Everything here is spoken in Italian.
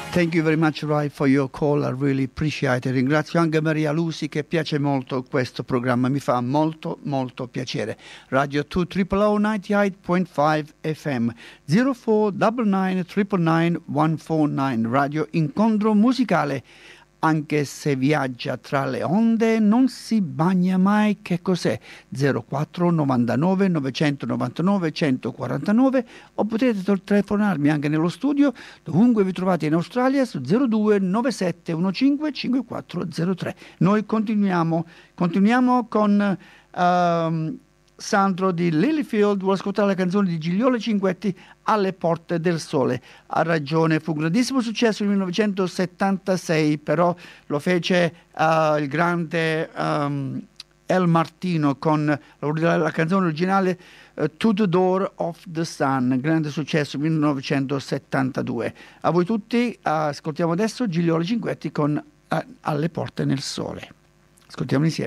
Thank you very much, Rai, for your call. I really appreciate it. Ringrazio anche Maria Lusi che piace molto questo programma, mi fa molto piacere. Radio 2 98.5 FM 0499 999 149 Radio Incontro Musicale. Anche se viaggia tra le onde non si bagna mai. Che cos'è? 04 99 999 149 o potete telefonarmi anche nello studio dovunque vi trovate in Australia su 02 97 15 5403. Noi continuiamo con Sandro di Lilyfield. Vuole ascoltare la canzone di Gigliola Cinquetti, Alle porte del sole. Ha ragione, fu un grandissimo successo nel 1976, però lo fece il grande El Martino con la canzone originale To the Door of the Sun, grande successo nel 1972. A voi tutti, ascoltiamo adesso Gigliola Cinquetti con Alle porte nel sole. Ascoltiamo insieme.